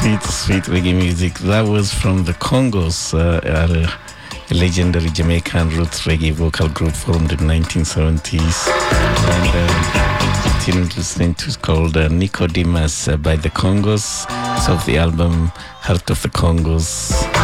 sweet reggae music. That was from the Congos, a legendary Jamaican roots reggae vocal group formed in 1970s. And the tune listening to is called Nicodemus by the Congos. It's off the album Heart of the Congos.